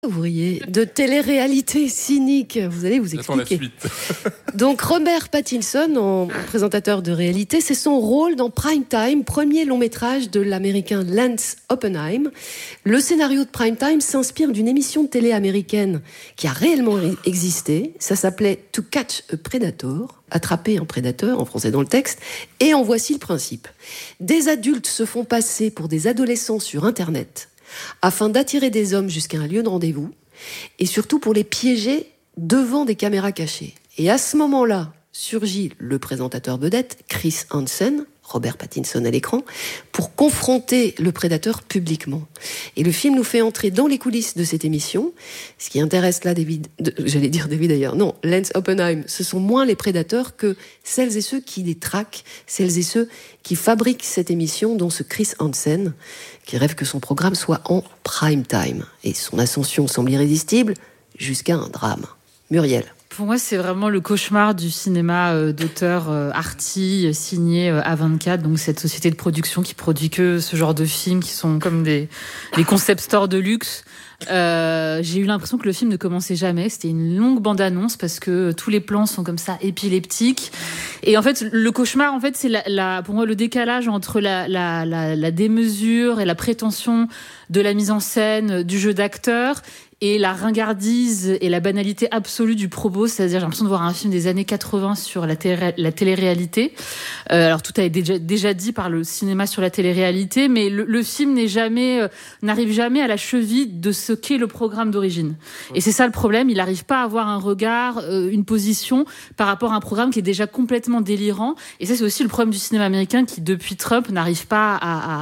Ouvrier de télé-réalité cynique, vous allez vous expliquer. Donc Robert Pattinson, en présentateur de réalité, c'est son rôle dans Prime Time, premier long métrage de l'américain Lance Oppenheim. Le scénario de Prime Time s'inspire d'une émission de télé américaine qui a réellement existé. Ça s'appelait To Catch a Predator, attraper un prédateur en français dans le texte, et en voici le principe. Des adultes se font passer pour des adolescents sur Internet afin d'attirer des hommes jusqu'à un lieu de rendez-vous, et surtout pour les piéger devant des caméras cachées. Et à ce moment-là, surgit le présentateur vedette, Chris Hansen, Robert Pattinson à l'écran, pour confronter le prédateur publiquement. Et le film nous fait entrer dans les coulisses de cette émission. Ce qui intéresse là David d'ailleurs, non, Lance Oppenheim, ce sont moins les prédateurs que celles et ceux qui les traquent, celles et ceux qui fabriquent cette émission, dont ce Chris Hansen, qui rêve que son programme soit en prime time. Et son ascension semble irrésistible, jusqu'à un drame. Muriel. Pour moi, c'est vraiment le cauchemar du cinéma d'auteur arty signé A24, donc cette société de production qui produit que ce genre de films qui sont comme des concept stores de luxe. J'ai eu l'impression que le film ne commençait jamais. C'était une longue bande-annonce parce que tous les plans sont comme ça épileptiques. Et en fait, le cauchemar, en fait, c'est pour moi le décalage entre la démesure et la prétention de la mise en scène, du jeu d'acteur, et la ringardise et la banalité absolue du propos. C'est-à-dire, j'ai l'impression de voir un film des années 80 sur la télé-réalité. Alors, tout a été déjà dit par le cinéma sur la télé-réalité, mais le film n'arrive jamais à la cheville de ce qu'est le programme d'origine. Et c'est ça le problème, il n'arrive pas à avoir un regard, une position par rapport à un programme qui est déjà complètement délirant. Et ça, c'est aussi le problème du cinéma américain qui, depuis Trump, n'arrive pas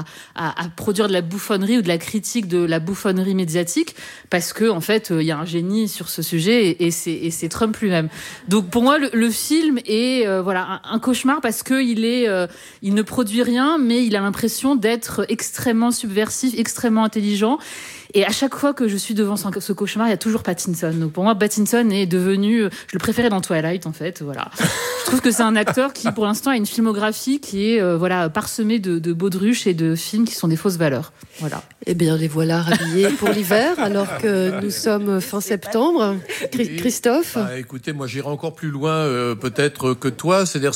à produire de la bouffonnerie ou de la critique de la bouffonnerie médiatique, parce que en fait, il y a un génie sur ce sujet et c'est Trump lui-même. Donc pour moi, le film est un cauchemar parce que il ne produit rien, mais il a l'impression d'être extrêmement subversif, extrêmement intelligent. Et à chaque fois que je suis devant ce cauchemar, il y a toujours Pattinson. Donc pour moi, Pattinson est devenu, je le préférais dans Twilight en fait. Voilà. Je trouve que c'est un acteur qui, pour l'instant, a une filmographie qui est parsemée de baudruches et de films qui sont des fausses valeurs. Voilà. Eh bien, les voilà rhabillés pour l'hiver, alors que nous sommes fin septembre. Christophe. Écoutez, moi, j'irai encore plus loin, peut-être que toi. C'est-à-dire,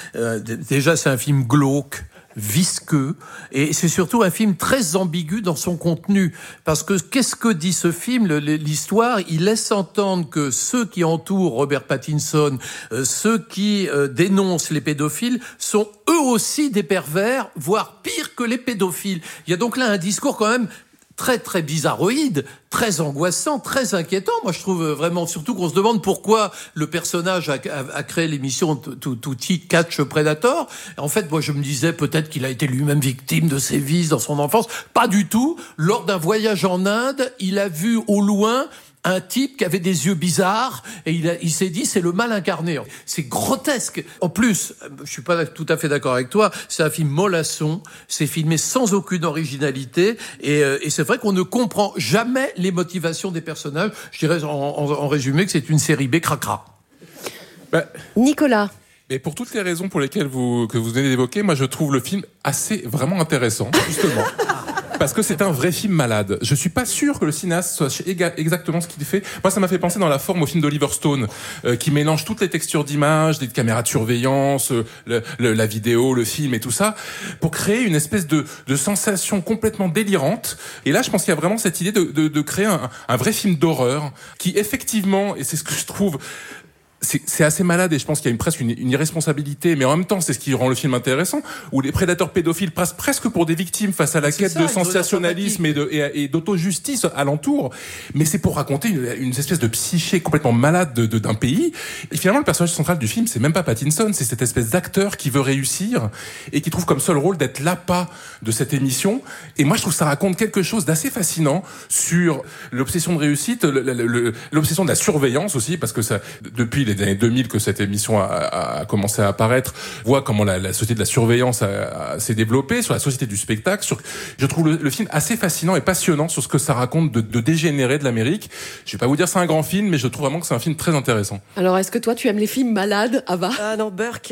déjà, c'est un film glauque, visqueux, et c'est surtout un film très ambigu dans son contenu, parce que qu'est-ce que dit ce film? L'histoire, il laisse entendre que ceux qui entourent Robert Pattinson, ceux qui dénoncent les pédophiles, sont eux aussi des pervers, voire pire que les pédophiles. Il y a donc là un discours quand même très très bizarroïde, très angoissant, très inquiétant. Moi, je trouve vraiment, surtout qu'on se demande pourquoi le personnage a créé l'émission To Catch a Predator. En fait, moi, je me disais peut-être qu'il a été lui-même victime de sévices dans son enfance. Pas du tout. Lors d'un voyage en Inde, il a vu au loin un type qui avait des yeux bizarres et il s'est dit c'est le mal incarné. C'est grotesque. En plus, je suis pas tout à fait d'accord avec toi, c'est un film mollasson, c'est filmé sans aucune originalité et c'est vrai qu'on ne comprend jamais les motivations des personnages. Je dirais en résumé que c'est une série B cracra. Nicolas. Et pour toutes les raisons pour lesquelles que vous venez d'évoquer, moi je trouve le film vraiment intéressant, justement. Parce que c'est un vrai film malade. Je suis pas sûr que le cinéaste soit exactement ce qu'il fait. Moi, ça m'a fait penser dans la forme au film d'Oliver Stone, qui mélange toutes les textures d'image, des caméras de surveillance, la vidéo, le film et tout ça, pour créer une espèce de sensation complètement délirante. Et là, je pense qu'il y a vraiment cette idée de créer un vrai film d'horreur, qui effectivement, et c'est ce que je trouve, c'est assez malade et je pense qu'il y a presque une irresponsabilité, mais en même temps c'est ce qui rend le film intéressant, où les prédateurs pédophiles passent presque pour des victimes face à la quête de sensationnalisme et d'auto-justice alentour, mais c'est pour raconter une espèce de psyché complètement malade d'un pays. Et finalement le personnage central du film, c'est même pas Pattinson, c'est cette espèce d'acteur qui veut réussir et qui trouve comme seul rôle d'être l'appât de cette émission. Et moi je trouve que ça raconte quelque chose d'assez fascinant sur l'obsession de réussite, l'obsession de la surveillance aussi, parce que ça, depuis les années 2000 que cette émission a commencé à apparaître, voit comment la société de la surveillance s'est développée, sur la société du spectacle. Je trouve le film assez fascinant et passionnant sur ce que ça raconte de dégénérer de l'Amérique. Je vais pas vous dire c'est un grand film, mais je trouve vraiment que c'est un film très intéressant. Alors, est-ce que toi, tu aimes les films malades, Ava ? Non, Burke.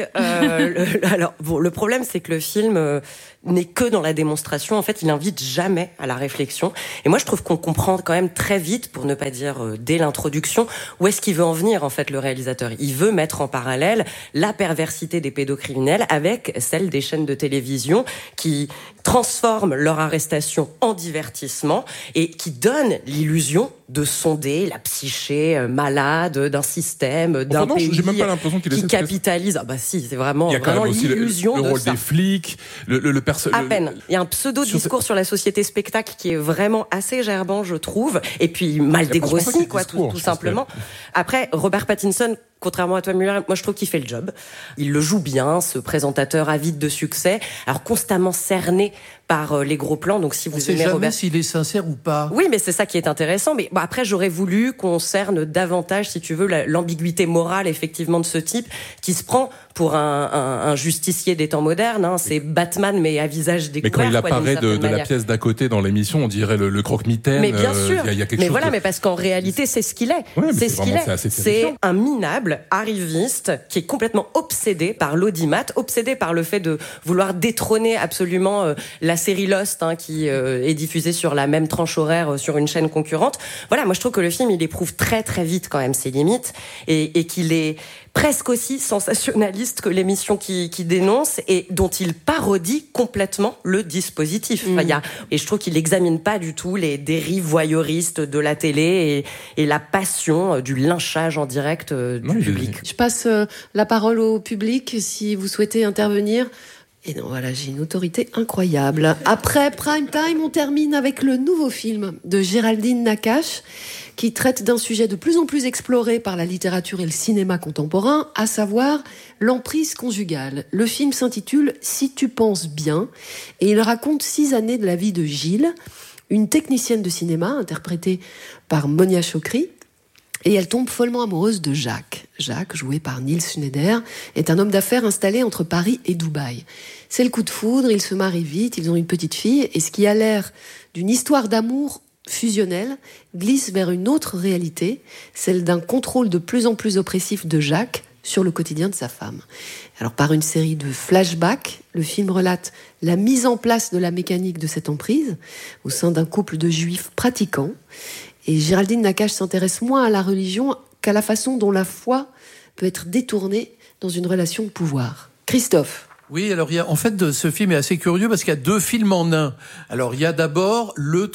Le problème, c'est que le film n'est que dans la démonstration. En fait, il invite jamais à la réflexion. Et moi, je trouve qu'on comprend quand même très vite, pour ne pas dire dès l'introduction, où est-ce qu'il veut en venir, en fait, le réalisateur. Il veut mettre en parallèle la perversité des pédocriminels avec celle des chaînes de télévision qui transforment leur arrestation en divertissement et qui donnent l'illusion de sonder la psyché malade d'un système, d'un pays j'ai même pas l'impression qu'il qui capitalise. Ah bah si, c'est vraiment, il y a quand même aussi l'illusion le rôle des flics, le à peine. Il y a un pseudo-discours sur la société spectacle qui est vraiment assez gerbant, je trouve, et puis mal dégrossi, quoi, tout simplement. Après, Robert Pattinson, contrairement à toi, Muller, moi je trouve qu'il fait le job. Il le joue bien, ce présentateur avide de succès, alors constamment cerné par les gros plans. Donc si vous aimez jamais Robert, s'il est sincère ou pas. Oui, mais c'est ça qui est intéressant. Mais bon, après, j'aurais voulu qu'on cerne davantage, si tu veux, l'ambiguïté morale effectivement de ce type qui se prend pour un justicier des temps modernes. Hein. C'est Batman mais à visage découvert. Mais quand il apparaît de la manière. Pièce d'à côté dans l'émission, on dirait le croque-mitaine. Mais bien sûr. Il y a quelque mais chose voilà, mais parce qu'en réalité, c'est ce qu'il est. Ouais, c'est ce qu'il est. C'est un minable arriviste qui est complètement obsédé par l'audimat, obsédé par le fait de vouloir détrôner absolument la série Lost, hein, qui est diffusée sur la même tranche horaire sur une chaîne concurrente. Voilà, moi je trouve que le film il éprouve très très vite quand même ses limites et qu'il est presque aussi sensationnaliste que l'émission qui dénonce et dont il parodie complètement le dispositif. Enfin, et je trouve qu'il n'examine pas du tout les dérives voyeuristes de la télé et la passion du lynchage en direct du public. Je passe la parole au public si vous souhaitez intervenir. Et non, voilà, j'ai une autorité incroyable. Après Prime Time, on termine avec le nouveau film de Géraldine Nakache, qui traite d'un sujet de plus en plus exploré par la littérature et le cinéma contemporain, à savoir l'emprise conjugale. Le film s'intitule « Si tu penses bien » et il raconte 6 années de la vie de Gilles, une technicienne de cinéma interprétée par Monia Chokri, et elle tombe follement amoureuse de Jacques. Jacques, joué par Niels Schneider, est un homme d'affaires installé entre Paris et Dubaï. C'est le coup de foudre, ils se marient vite, ils ont une petite fille, et ce qui a l'air d'une histoire d'amour fusionnelle glisse vers une autre réalité, celle d'un contrôle de plus en plus oppressif de Jacques sur le quotidien de sa femme. Alors, par une série de flashbacks, le film relate la mise en place de la mécanique de cette emprise au sein d'un couple de juifs pratiquants. Et Géraldine Nakache s'intéresse moins à la religion qu'à la façon dont la foi peut être détournée dans une relation de pouvoir. Christophe. Oui, alors en fait, ce film est assez curieux parce qu'il y a 2 films en un. Alors, il y a d'abord le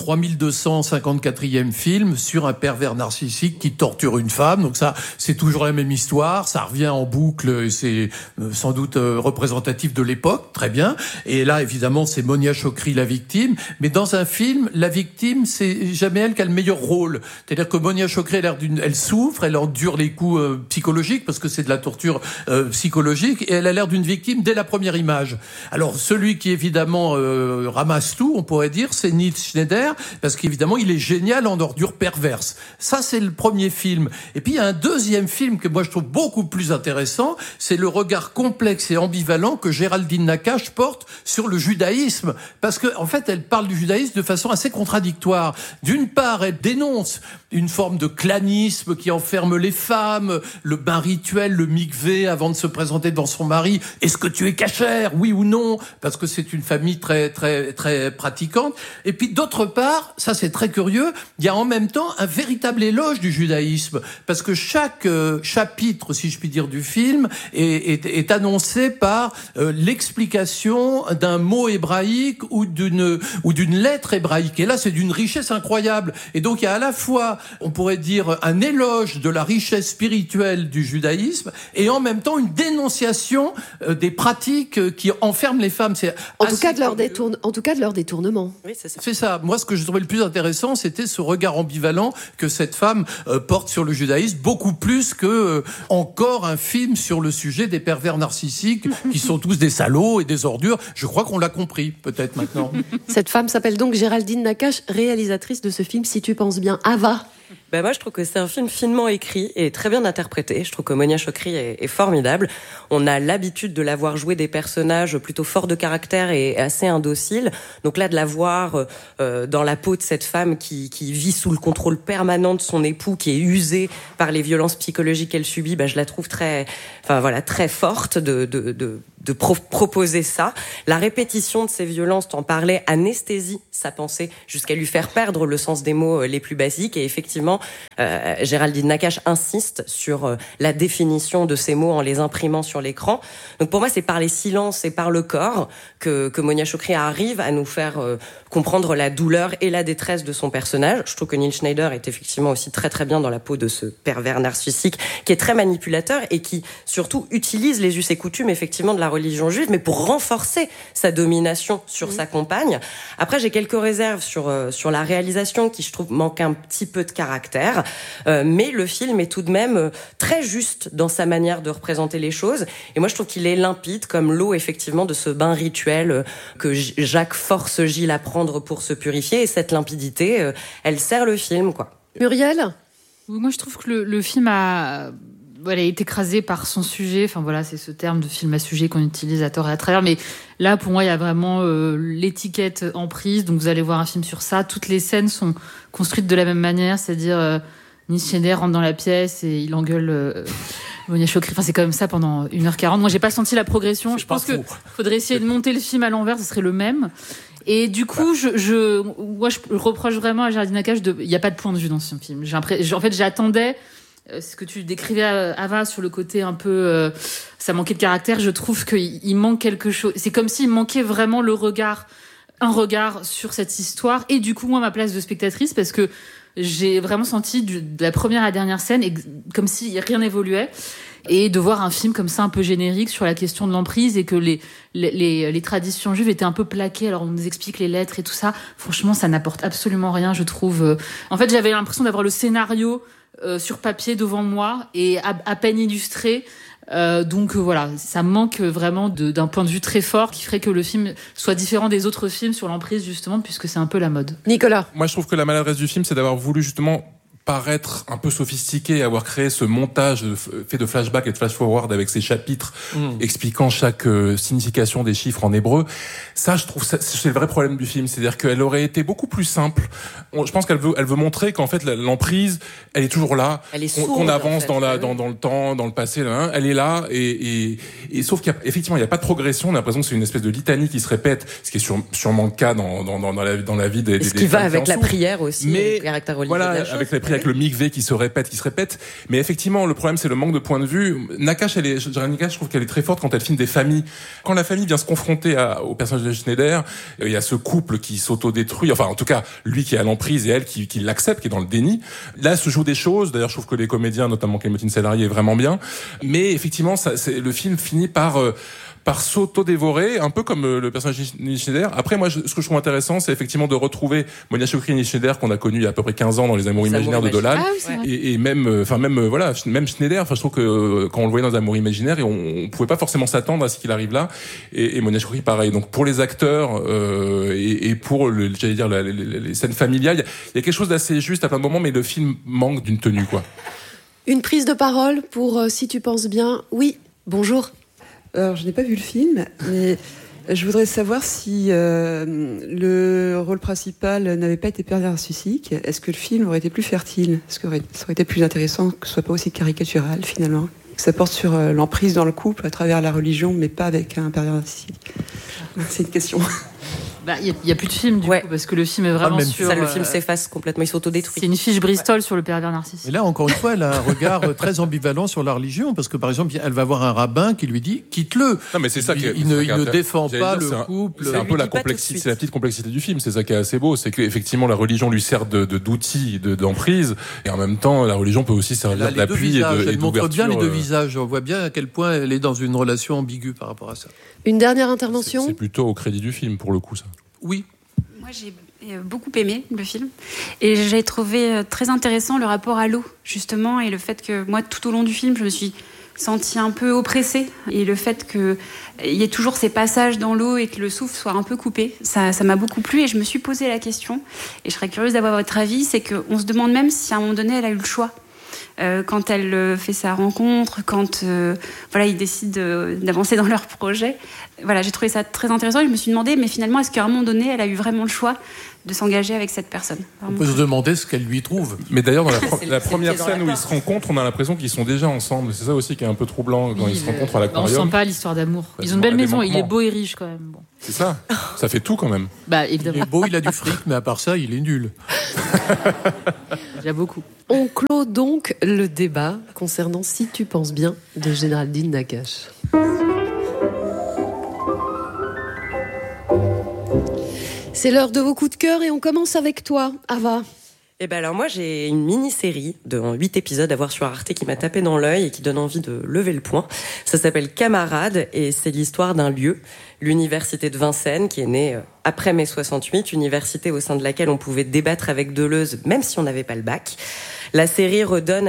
3254e film sur un pervers narcissique qui torture une femme. Donc ça, c'est toujours la même histoire. Ça revient en boucle et c'est sans doute représentatif de l'époque. Très bien. Et là, évidemment, c'est Monia Chokri, la victime. Mais dans un film, la victime, c'est jamais elle qui a le meilleur rôle. C'est-à-dire que Monia Chokri, elle souffre, elle endure les coups psychologiques parce que c'est de la torture psychologique et elle a l'air d'une victime dès la première image. Alors, celui qui évidemment ramasse tout, on pourrait dire, c'est Niels Schneider, parce qu'évidemment, il est génial en ordure perverse. Ça, c'est le premier film. Et puis, il y a un deuxième film que moi, je trouve beaucoup plus intéressant, c'est le regard complexe et ambivalent que Géraldine Nakache porte sur le judaïsme. Parce que, en fait, elle parle du judaïsme de façon assez contradictoire. D'une part, elle dénonce une forme de clanisme qui enferme les femmes, le bain rituel, le mikvé avant de se présenter devant son mari. Est-ce que tu es cachère, oui ou non? Parce que c'est une famille très, très, très pratiquante. Et puis, d'autre part, ça c'est très curieux, il y a en même temps un véritable éloge du judaïsme. Parce que chaque chapitre, si je puis dire, du film est annoncé par l'explication d'un mot hébraïque ou d'une lettre hébraïque. Et là, c'est d'une richesse incroyable. Et donc, il y a à la fois, on pourrait dire, un éloge de la richesse spirituelle du judaïsme et en même temps une dénonciation des pratiques qui enferment les femmes. En tout cas de leur détournement. Oui, c'est ça. C'est ça. Moi, ce que je trouvais le plus intéressant, c'était ce regard ambivalent que cette femme porte sur le judaïsme, beaucoup plus que encore un film sur le sujet des pervers narcissiques qui sont tous des salauds et des ordures. Je crois qu'on l'a compris, peut-être maintenant. Cette femme s'appelle donc Géraldine Nakache, réalisatrice de ce film Si tu penses bien. Ava. Moi, je trouve que c'est un film finement écrit et très bien interprété. Je trouve que Monia Chokri est formidable. On a l'habitude de la voir jouer des personnages plutôt forts de caractère et assez indociles. Donc là, de la voir dans la peau de cette femme qui vit sous le contrôle permanent de son époux, qui est usé par les violences psychologiques qu'elle subit, je la trouve très forte de proposer ça. La répétition de ces violences, t'en parlais, anesthésie sa pensée jusqu'à lui faire perdre le sens des mots les plus basiques. Et effectivement, Géraldine Nakache insiste sur la définition de ces mots en les imprimant sur l'écran. Donc pour moi, c'est par les silences et par le corps que Monia Chokri arrive à nous faire comprendre la douleur et la détresse de son personnage. Je trouve que Neil Schneider est effectivement aussi très très bien dans la peau de ce pervers narcissique qui est très manipulateur et qui surtout utilise les us et coutumes effectivement de la religion juive, mais pour renforcer sa domination sur sa compagne. Après, j'ai quelques réserves sur la réalisation qui, je trouve, manque un petit peu de caractère, mais le film est tout de même très juste dans sa manière de représenter les choses. Et moi, je trouve qu'il est limpide, comme l'eau, effectivement, de ce bain rituel que Jacques force Gilles à prendre pour se purifier. Et cette limpidité, elle sert le film, quoi. Muriel ? Moi, je trouve que le film est écrasé par son sujet. Enfin voilà, c'est ce terme de film à sujet qu'on utilise à tort et à travers. Mais là, pour moi, il y a vraiment l'étiquette emprise. Donc vous allez voir un film sur ça. Toutes les scènes sont construites de la même manière, c'est-à-dire Neil Schneider rentre dans la pièce et il engueule Monia Chokri. Enfin, c'est quand même ça pendant 1h40. Moi, j'ai pas senti la progression. Je pense qu'il faudrait essayer de monter le film à l'envers, ce serait le même. Et du coup, je reproche vraiment à Géraldine Nakache il n'y a pas de point de vue dans ce film. J'attendais ce que tu décrivais, Ava, sur le côté un peu ça manquait de caractère. Je trouve qu'il manque quelque chose. C'est comme s'il manquait vraiment un regard sur cette histoire. Et du coup, moi, ma place de spectatrice, parce que j'ai vraiment senti de la première à la dernière scène comme si rien n'évoluait. Et de voir un film comme ça un peu générique sur la question de l'emprise et que les traditions juives étaient un peu plaquées. Alors on nous explique les lettres et tout ça. Franchement, ça n'apporte absolument rien, je trouve. En fait, j'avais l'impression d'avoir le scénario sur papier devant moi et à peine illustré. Donc voilà, ça manque vraiment d'un point de vue très fort qui ferait que le film soit différent des autres films sur l'emprise, justement, puisque c'est un peu la mode. Nicolas. Moi, je trouve que la maladresse du film, c'est d'avoir voulu justement paraître un peu sophistiqué et avoir créé ce montage fait de flashback et de flash-forward avec ces chapitres expliquant chaque signification des chiffres en hébreu. Ça, je trouve, c'est le vrai problème du film. C'est-à-dire qu'elle aurait été beaucoup plus simple. Je pense qu'elle veut montrer qu'en fait, l'emprise, elle est toujours là. Elle est sourde, qu'on avance dans le temps, dans le passé, là, elle est là et sauf qu'effectivement, il n'y a pas de progression. On a l'impression que c'est une espèce de litanie qui se répète, ce qui est sûrement le cas dans la vie des ce qui va avec la prière aussi, mais le caractère religieux. Voilà, avec la prière, avec le mikvé qui se répète. Mais effectivement, le problème, c'est le manque de point de vue. Nakache, je trouve qu'elle est très forte quand elle filme des familles. Quand la famille vient se confronter au personnage de Schneider, il y a ce couple qui s'autodétruit. Enfin, en tout cas, lui qui est à l'emprise et elle qui l'accepte, qui est dans le déni. Là, se jouent des choses. D'ailleurs, je trouve que les comédiens, notamment Clémentine Sélarié, est vraiment bien. Mais effectivement, le film finit par s'auto-dévorer, un peu comme le personnage de Neil Schneider. Après, moi, ce que je trouve intéressant, c'est effectivement de retrouver Monia Chokri et Neil Schneider qu'on a connu il y a à peu près 15 ans dans Les Amours imaginaires de Dolan. Ah, oui, et même Schneider, je trouve que quand on le voyait dans Amours imaginaires, on pouvait pas forcément s'attendre à ce qu'il arrive là. Et Monia Chokri, pareil. Donc, pour les acteurs, et pour les scènes familiales, il y a quelque chose d'assez juste à plein de moments, mais le film manque d'une tenue, quoi. Une prise de parole pour Si tu penses bien. Oui, bonjour. Alors, je n'ai pas vu le film, mais je voudrais savoir si le rôle principal n'avait pas été pervers narcissique. Est-ce que le film aurait été plus fertile ? Est-ce que ça aurait été plus intéressant que ce soit pas aussi caricatural, finalement ? Que ça porte sur l'emprise dans le couple à travers la religion, mais pas avec un pervers narcissique. C'est une question. Il y a plus de film du coup, parce que le film est vraiment sur... Ça, le film s'efface complètement, il s'autodétruit. C'est une fiche Bristol sur le pervers narcissique. Et là, encore une fois, elle a un regard très ambivalent sur la religion, parce que par exemple, elle va voir un rabbin qui lui dit « quitte-le ». Non, mais c'est ça il ne défend pas le couple. C'est un peu la complexité, c'est la petite complexité du film. C'est ça qui est assez beau, c'est qu'effectivement la religion lui sert d'outil d'emprise, et en même temps la religion peut aussi servir d'appui et d'ouverture. Elle montre bien les deux visages. On voit bien à quel point elle est dans une relation ambiguë par rapport à ça. Une dernière intervention. C'est plutôt au crédit du film pour le coup, ça. Oui. Moi, j'ai beaucoup aimé le film et j'ai trouvé très intéressant le rapport à l'eau, justement, et le fait que moi, tout au long du film, je me suis senti un peu oppressée. Et le fait qu'il y ait toujours ces passages dans l'eau et que le souffle soit un peu coupé, ça m'a beaucoup plu. Et je me suis posé la question, et je serais curieuse d'avoir votre avis, c'est qu'on se demande même si à un moment donné, elle a eu le choix. Quand elle fait sa rencontre, quand ils décident d'avancer dans leur projet. Voilà, j'ai trouvé ça très intéressant. Je me suis demandé, mais finalement, est-ce qu'à un moment donné, elle a eu vraiment le choix de s'engager avec cette personne? On peut se demander ce qu'elle lui trouve. Mais d'ailleurs, dans la première scène où ils se rencontrent, on a l'impression qu'ils sont déjà ensemble. C'est ça aussi qui est un peu troublant quand ils se rencontrent à l'aquarium. On sent pas l'histoire d'amour. Ils ont une belle maison, il est beau et riche quand même. Bon. C'est ça. Ça fait tout quand même. Bah, évidemment. Il est beau, il a du fric, mais à part ça, il est nul. Il y a beaucoup. On clôt donc le débat concernant Si tu penses bien de Géraldine Nakache. C'est l'heure de vos coups de cœur et on commence avec toi, Ava. Eh ben alors moi j'ai une mini-série de 8 épisodes à voir sur Arte qui m'a tapé dans l'œil et qui donne envie de lever le poing. Ça s'appelle Camarades et c'est l'histoire d'un lieu, l'université de Vincennes, qui est née après mai 68, université au sein de laquelle on pouvait débattre avec Deleuze même si on n'avait pas le bac. La série redonne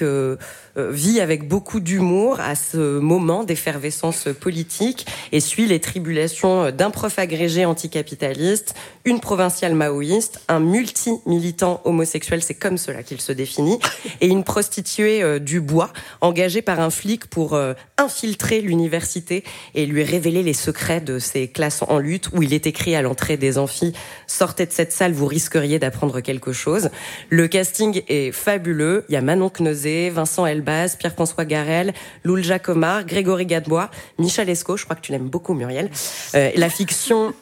vie avec beaucoup d'humour à ce moment d'effervescence politique et suit les tribulations d'un prof agrégé anticapitaliste, une provinciale maoïste, un multi-militant homosexuel, c'est comme cela qu'il se définit, et une prostituée du bois engagée par un flic pour infiltrer l'université et lui révéler les secrets de ces classes en lutte où il est écrit à l'entrée des amphis « Sortez de cette salle, vous risqueriez d'apprendre quelque chose ». Le casting est fabuleux, il y a Manon Knosé, Vincent Elbaz, Pierre-François Garel, Loul Jacomard, Grégory Gadebois, Michel Escaut, je crois que tu l'aimes beaucoup Muriel. La fiction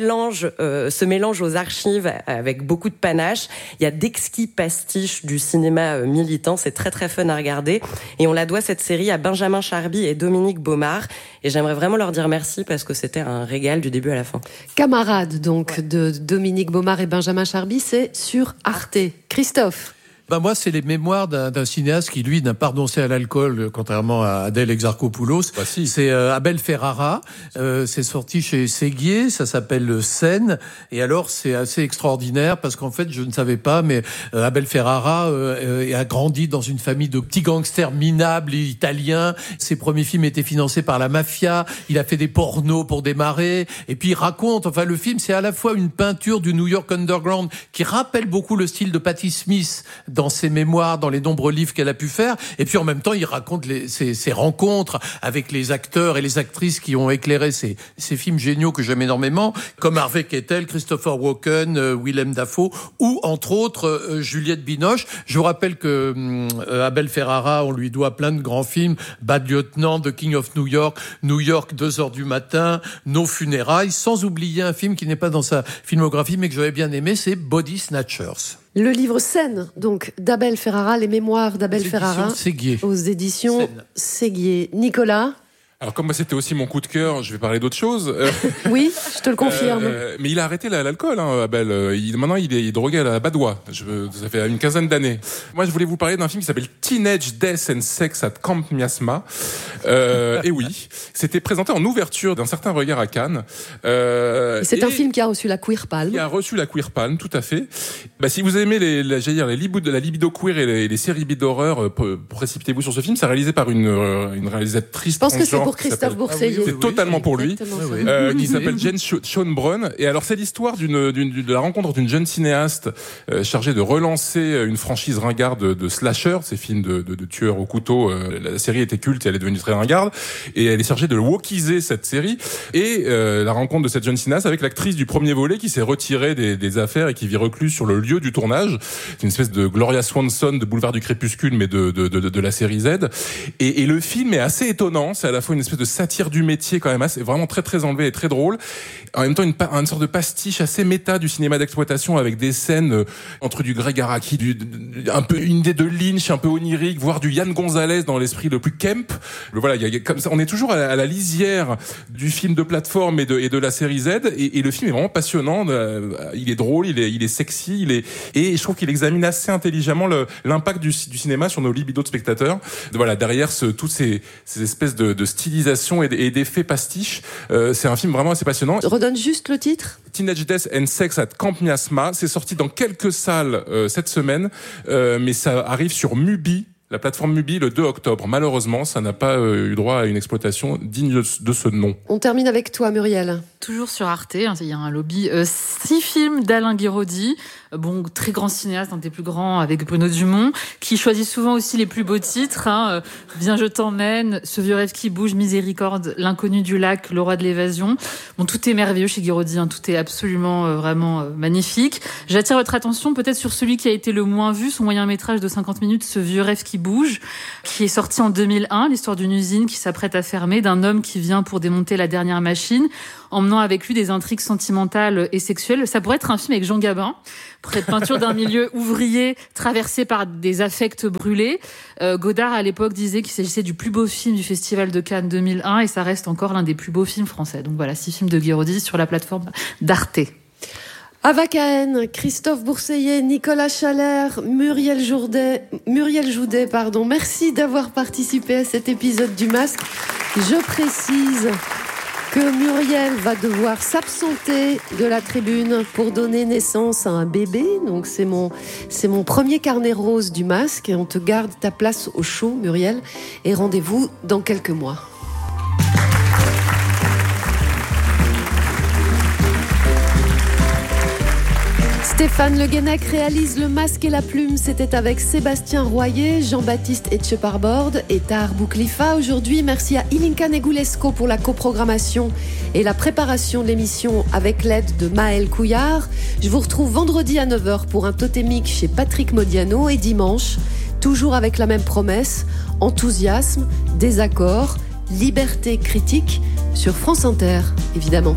se mélange aux archives avec beaucoup de panache. Il y a d'exquis pastiches du cinéma militant, c'est très très fun à regarder. Et on la doit cette série à Benjamin Charby et Dominique Baumard. Et j'aimerais vraiment leur dire merci parce que c'était un régal du début à la fin. Camarades donc de Dominique Baumard et Benjamin Charby, c'est sur Arte. Christophe. Moi, c'est les mémoires d'un cinéaste qui, lui, n'a pas renoncé à l'alcool, contrairement à Adèle Exarchopoulos. Bah, si. C'est Abel Ferrara. C'est sorti chez Séguier. Ça s'appelle Seine. Et alors, c'est assez extraordinaire parce qu'en fait, je ne savais pas, mais Abel Ferrara a grandi dans une famille de petits gangsters minables italiens. Ses premiers films étaient financés par la mafia. Il a fait des pornos pour démarrer. Et puis, il raconte, le film, c'est à la fois une peinture du New York Underground qui rappelle beaucoup le style de Patti Smith dans ses mémoires, dans les nombreux livres qu'elle a pu faire. Et puis en même temps, il raconte ses rencontres avec les acteurs et les actrices qui ont éclairé ces films géniaux que j'aime énormément, comme Harvey Keitel, Christopher Walken, Willem Dafoe, ou entre autres Juliette Binoche. Je vous rappelle que Abel Ferrara, on lui doit plein de grands films, Bad Lieutenant, The King of New York, 2h du matin, Nos funérailles, sans oublier un film qui n'est pas dans sa filmographie mais que j'avais bien aimé, c'est Body Snatchers. Le livre Seine, donc, d'Abel Ferrara, les mémoires d'Abel Ferrara. Séguier. Aux éditions Séguier. Nicolas? Alors comme moi c'était aussi mon coup de cœur, je vais parler d'autre chose. Oui, je te le confirme. Mais il a arrêté l'alcool, Abel. Maintenant il est drogué à la badoie. Ça fait une quinzaine d'années. Moi je voulais vous parler d'un film qui s'appelle Teenage Death and Sex at Camp Miasma. Et oui, c'était présenté en ouverture d'un certain regard à Cannes. C'est un film qui a reçu la Queer Palm. Qui a reçu la Queer Palm, tout à fait. Si vous aimez la libido queer et les séries d'horreur, précipitez-vous sur ce film. C'est réalisé par une réalisatrice. Je pense que c'est pour Christophe Bourseiller. C'est totalement pour lui. Qui s'appelle Jen Schoenbrunn. Et alors c'est l'histoire de la rencontre d'une jeune cinéaste chargée de relancer une franchise ringarde de slasher, ces films de tueurs au couteau. La série était culte et elle est devenue très ringarde. Et elle est chargée de wokiser cette série. Et la rencontre de cette jeune cinéaste avec l'actrice du premier volet qui s'est retirée des affaires et qui vit recluse sur le lieu du tournage. C'est une espèce de Gloria Swanson de Boulevard du Crépuscule, mais de la série Z. Et le film est assez étonnant. C'est à la fois une espèce de satire du métier quand même, c'est vraiment très très enlevé et très drôle. En même temps, une sorte de pastiche assez méta du cinéma d'exploitation avec des scènes entre du Greg Araki, un peu une idée de Lynch, un peu onirique, voire du Yann Gonzalez dans l'esprit le plus camp. Voilà, il y a comme ça, on est toujours à la lisière du film de plateforme et de la série Z. Et le film est vraiment passionnant. Il est drôle, il est sexy, et je trouve qu'il examine assez intelligemment l'impact du cinéma sur nos libidos de spectateurs. Voilà, derrière toutes ces espèces de stylisation et d'effets pastiches. C'est un film vraiment assez passionnant. Redonne juste le titre. Teenage Death and Sex at Camp Miasma. C'est sorti dans quelques salles cette semaine, mais ça arrive sur Mubi la plateforme Mubi le 2 octobre. Malheureusement, ça n'a pas eu droit à une exploitation digne de ce nom. On termine avec toi, Muriel. Toujours sur Arte, il y a un lobby. 6 films d'Alain Guiraudy, très grand cinéaste, un des plus grands avec Bruno Dumont, qui choisit souvent aussi les plus beaux titres. Viens, je t'emmène, Ce vieux rêve qui bouge, Miséricorde, L'inconnu du lac, Le roi de l'évasion. Tout est merveilleux chez Guiraudy, tout est absolument vraiment magnifique. J'attire votre attention peut-être sur celui qui a été le moins vu, son moyen-métrage de 50 minutes, Ce vieux rêve qui bouge, qui est sorti en 2001, l'histoire d'une usine qui s'apprête à fermer, d'un homme qui vient pour démonter la dernière machine, emmenant avec lui des intrigues sentimentales et sexuelles. Ça pourrait être un film avec Jean Gabin, pour cette peinture d'un milieu ouvrier traversé par des affects brûlés. Godard, à l'époque, disait qu'il s'agissait du plus beau film du Festival de Cannes 2001 et ça reste encore l'un des plus beaux films français. Donc voilà, 6 films de Guiraudy sur la plateforme d'Arte. Ava Cahen, Christophe Bourseillet, Nicolas Chalère, Muriel Joudet, merci d'avoir participé à cet épisode du Masque. Je précise que Muriel va devoir s'absenter de la tribune pour donner naissance à un bébé. Donc c'est mon premier carnet rose du Masque. Et on te garde ta place au chaud, Muriel. Et rendez-vous dans quelques mois. Stéphane Le Guenec réalise Le Masque et la Plume. C'était avec Sébastien Royer, Jean-Baptiste Etcheparbord et Tahar Bouklifa. Aujourd'hui, merci à Ilinka Negulesco pour la coprogrammation et la préparation de l'émission avec l'aide de Maël Couillard. Je vous retrouve vendredi à 9h pour un totémique chez Patrick Modiano et dimanche, toujours avec la même promesse, enthousiasme, désaccord, liberté critique sur France Inter, évidemment.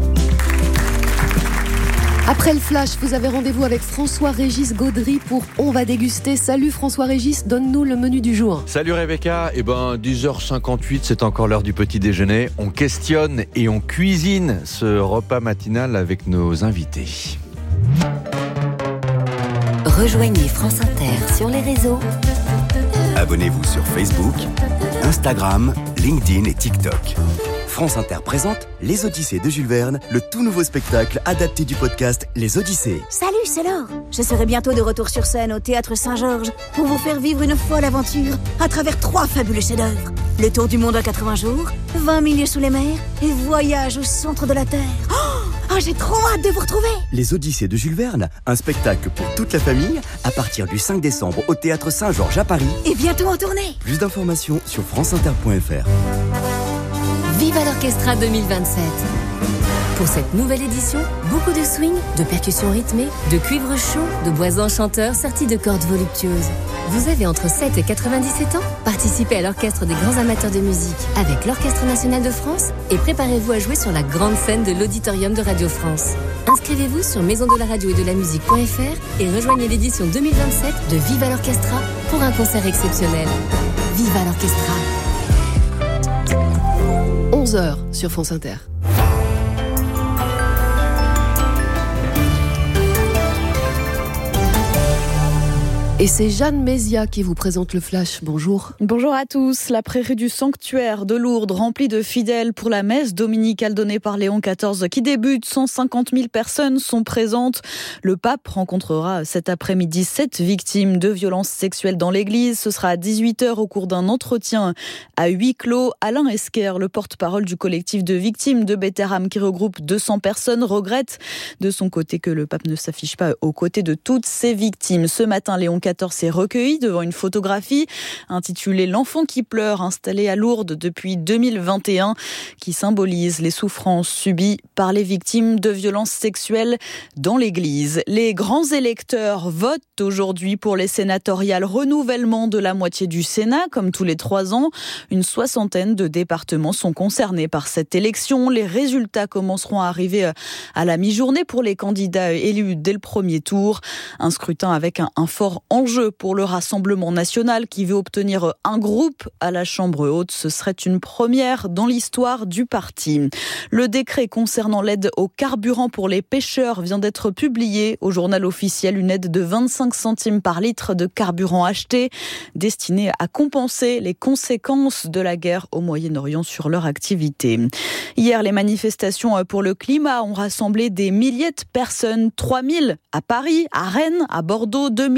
Après le flash, vous avez rendez-vous avec François-Régis Gaudry pour On va déguster. Salut François-Régis, donne-nous le menu du jour. Salut Rebecca, 10h58, c'est encore l'heure du petit déjeuner. On questionne et on cuisine ce repas matinal avec nos invités. Rejoignez France Inter sur les réseaux. Abonnez-vous sur Facebook, Instagram, LinkedIn et TikTok. France Inter présente Les Odyssées de Jules Verne, le tout nouveau spectacle adapté du podcast Les Odyssées. Salut, c'est Laure. Je serai bientôt de retour sur scène au Théâtre Saint-Georges pour vous faire vivre une folle aventure à travers 3 fabuleux chefs-d'œuvre. Le tour du monde en 80 jours, 20 milieux sous les mers et voyage au centre de la Terre. Oh, j'ai trop hâte de vous retrouver. Les Odyssées de Jules Verne, un spectacle pour toute la famille à partir du 5 décembre au Théâtre Saint-Georges à Paris. Et bientôt en tournée. Plus d'informations sur franceinter.fr. Viva l'Orchestra 2027. Pour cette nouvelle édition, beaucoup de swing, de percussions rythmées, de cuivre chaud, de bois enchanteurs sortis de cordes voluptueuses. Vous avez entre 7 et 97 ans? Participez à l'orchestre des grands amateurs de musique avec l'Orchestre National de France et préparez-vous à jouer sur la grande scène de l'Auditorium de Radio France. Inscrivez-vous sur maisondelaradio-et-de-la-musique.fr et rejoignez l'édition 2027 de Viva l'Orchestra pour un concert exceptionnel. Viva l'Orchestra. 11h sur France Inter. Et c'est Jeanne Mézia qui vous présente le Flash. Bonjour. Bonjour à tous. La prairie du sanctuaire de Lourdes remplie de fidèles pour la messe dominicale donnée par Léon XIV qui débute. 150 000 personnes sont présentes. Le pape rencontrera cet après-midi 7 victimes de violences sexuelles dans l'église. Ce sera à 18h au cours d'un entretien à huis clos. Alain Esquer, le porte-parole du collectif de victimes de Beth Haram qui regroupe 200 personnes, regrette de son côté que le pape ne s'affiche pas aux côtés de toutes ces victimes. Ce matin, Léon XIV s'est recueilli devant une photographie intitulée « L'enfant qui pleure » installée à Lourdes depuis 2021 qui symbolise les souffrances subies par les victimes de violences sexuelles dans l'église. Les grands électeurs votent aujourd'hui pour les sénatoriales, renouvellement de la moitié du Sénat comme tous les 3 ans. Une 60aine de départements sont concernés par cette élection. Les résultats commenceront à arriver à la mi-journée pour les candidats élus dès le premier tour. Un scrutin avec un fort enjeu pour le Rassemblement national qui veut obtenir un groupe à la Chambre haute. Ce serait une première dans l'histoire du parti. Le décret concernant l'aide au carburant pour les pêcheurs vient d'être publié au journal officiel. Une aide de 25 centimes par litre de carburant acheté destinée à compenser les conséquences de la guerre au Moyen-Orient sur leur activité. Hier, les manifestations pour le climat ont rassemblé des milliers de personnes. 3000 à Paris, à Rennes, à Bordeaux, 2500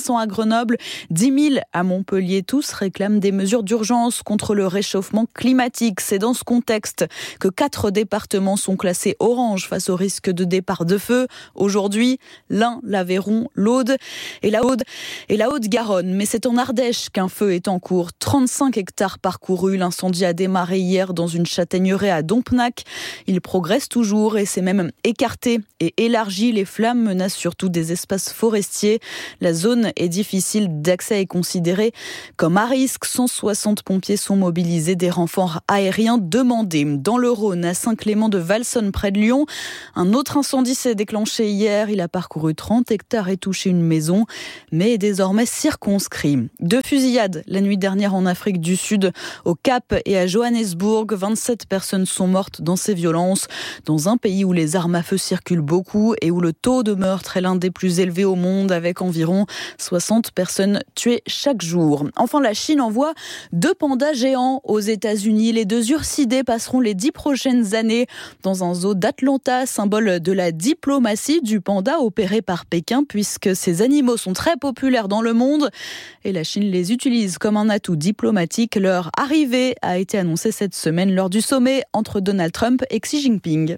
500 à Grenoble, 10 000 à Montpellier. Tous réclament des mesures d'urgence contre le réchauffement climatique. C'est dans ce contexte que 4 départements sont classés orange face au risque de départ de feu. Aujourd'hui, l'Ain, l'Aveyron, l'Aude et la Haute-Garonne. Mais c'est en Ardèche qu'un feu est en cours. 35 hectares parcourus. L'incendie a démarré hier dans une châtaigneraie à Dompnac. Il progresse toujours et s'est même écarté et élargi. Les flammes menacent surtout des espaces forestiers. La zone est difficile d'accès et considérée comme à risque. 160 pompiers sont mobilisés, des renforts aériens demandés. Dans le Rhône, à Saint-Clément de Valsonne, près de Lyon, un autre incendie s'est déclenché hier. Il a parcouru 30 hectares et touché une maison, mais est désormais circonscrit. 2 fusillades la nuit dernière en Afrique du Sud, au Cap et à Johannesburg. 27 personnes sont mortes dans ces violences, dans un pays où les armes à feu circulent beaucoup et où le taux de meurtre est l'un des plus élevés au monde, avec environ 60 personnes tuées chaque jour. Enfin, la Chine envoie 2 pandas géants aux États-Unis. Les 2 ursidés passeront les 10 prochaines années dans un zoo d'Atlanta, symbole de la diplomatie du panda opéré par Pékin, puisque ces animaux sont très populaires dans le monde et la Chine les utilise comme un atout diplomatique. Leur arrivée a été annoncée cette semaine lors du sommet entre Donald Trump et Xi Jinping.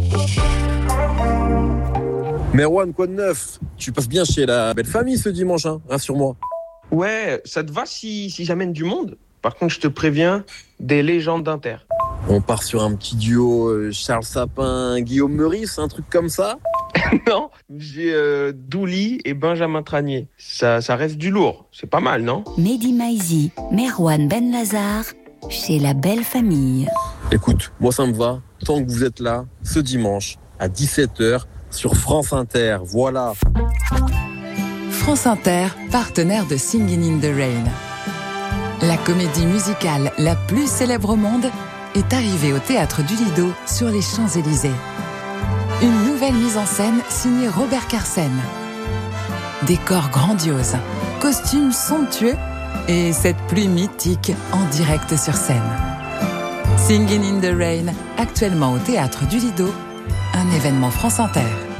Merwan, quoi de neuf? Tu passes bien chez la belle famille ce dimanche, hein, rassure-moi. Ouais, ça te va si j'amène du monde? Par contre, je te préviens, des légendes d'Inter. On part sur un petit duo Charles Sapin, Guillaume Meurice, un truc comme ça? Non, j'ai Douli et Benjamin Tranier. Ça reste du lourd, c'est pas mal, non? Mehdi Maizi, Merwan Benlazar, chez la belle famille. Écoute, moi ça me va, tant que vous êtes là, ce dimanche, à 17h, sur France Inter, voilà. France Inter, partenaire de Singin' in the Rain. La comédie musicale la plus célèbre au monde est arrivée au Théâtre du Lido sur les Champs-Élysées. Une nouvelle mise en scène signée Robert Carsen. Décor grandiose, costumes somptueux et cette pluie mythique en direct sur scène. Singin' in the Rain, actuellement au Théâtre du Lido, un événement France Inter.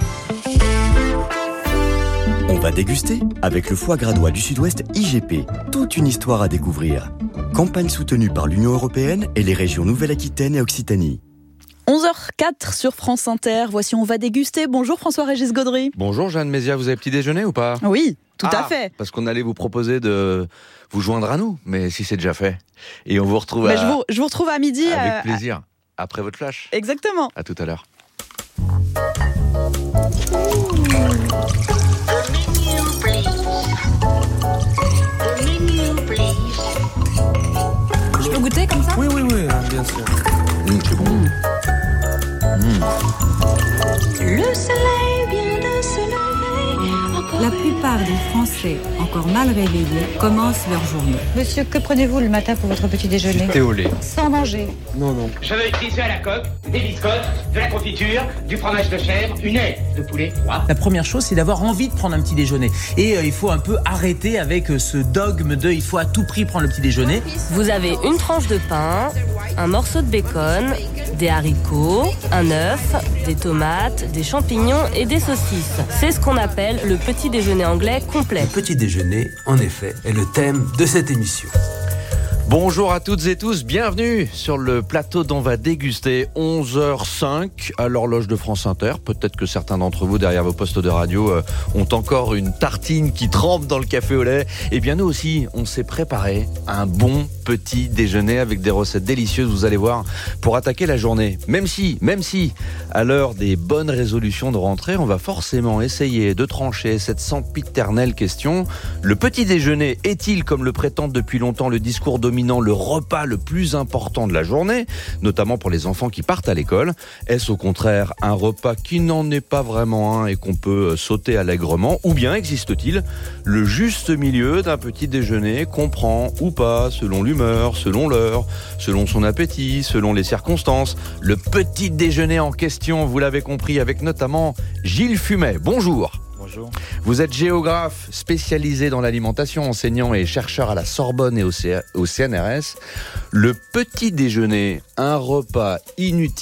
On va déguster avec le foie gras du Sud-Ouest IGP. Toute une histoire à découvrir. Campagne soutenue par l'Union européenne et les régions Nouvelle-Aquitaine et Occitanie. 11h04 sur France Inter. Voici On va déguster. Bonjour François-Régis Gaudry. Bonjour Jeanne Mézia, vous avez petit déjeuner ou pas? Oui, tout à fait. Parce qu'on allait vous proposer de vous joindre à nous, mais si c'est déjà fait. Et on vous retrouve je vous retrouve à midi. Avec plaisir. Après votre flash. Exactement. À tout à l'heure. Je peux goûter comme ça? Oui, bien sûr. C'est bon. Le soleil vient de se lever. La plupart des Français, encore mal réveillés, commencent leur journée. Monsieur, que prenez-vous le matin pour votre petit déjeuner? Thé au lait. Sans manger. Non. Je veux utiliser à la coque, des biscottes, de la confiture, du fromage de chèvre, une aile de poulet. La première chose, c'est d'avoir envie de prendre un petit déjeuner. Et il faut un peu arrêter avec ce dogme de il faut à tout prix prendre le petit déjeuner. Vous avez une tranche de pain, un morceau de bacon, des haricots, un œuf, des tomates, des champignons et des saucisses. C'est ce qu'on appelle le petit déjeuner anglais complet. Le petit déjeuner, en effet, est le thème de cette émission. Bonjour à toutes et tous, bienvenue sur le plateau d'On va déguster, 11h05 à l'horloge de France Inter. Peut-être que certains d'entre vous derrière vos postes de radio ont encore une tartine qui trempe dans le café au lait. Eh bien nous aussi, on s'est préparé un bon petit déjeuner avec des recettes délicieuses, vous allez voir, pour attaquer la journée. Même si, à l'heure des bonnes résolutions de rentrée, on va forcément essayer de trancher cette sempiternelle question. Le petit déjeuner est-il, comme le prétend depuis longtemps le discours dominant, le repas le plus important de la journée, notamment pour les enfants qui partent à l'école? Est-ce au contraire un repas qui n'en est pas vraiment un et qu'on peut sauter allègrement? Ou bien existe-t-il le juste milieu d'un petit déjeuner qu'on prend ou pas, selon l'humeur, selon l'heure, selon son appétit, selon les circonstances? Le petit déjeuner en question, vous l'avez compris, avec notamment Gilles Fumet. Bonjour. Bonjour. Vous êtes géographe spécialisé dans l'alimentation, enseignant et chercheur à la Sorbonne et au CNRS. Le petit déjeuner, un repas inutile